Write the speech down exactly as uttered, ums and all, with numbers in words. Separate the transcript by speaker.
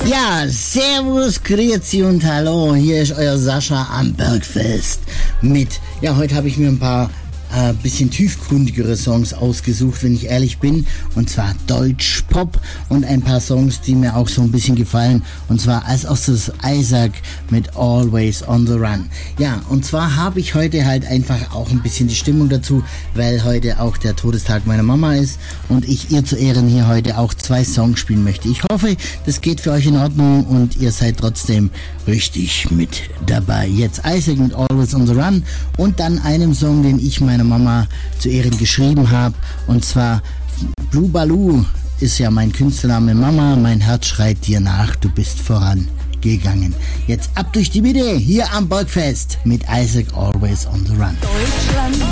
Speaker 1: Ja, servus, grüezi und hallo, hier ist euer Sascha am Bergfest mit, ja, heute habe ich mir ein paar äh, bisschen tiefgründigere Songs ausgesucht, wenn ich ehrlich bin, und zwar Deutschpop und ein paar Songs, die mir auch so ein bisschen gefallen, und zwar als erstes Isaac mit Always on the Run. Ja, und zwar habe ich heute halt einfach auch ein bisschen die Stimmung dazu, weil heute auch der Todestag meiner Mama ist und ich ihr zu Ehren hier heute auch zwei Songs spielen möchte. Ich hoffe, das geht für euch in Ordnung und ihr seid trotzdem richtig mit dabei. Jetzt Isaac mit Always on the Run und dann einem Song, den ich meiner Mama zu Ehren geschrieben habe, und zwar Blue Baloo ist ja mein Künstlername. Mama, mein Herz schreit dir nach, du bist vorangegangen. Jetzt ab durch die Mitte, hier am Bergfest mit Isaac Always on the Run.
Speaker 2: Deutschland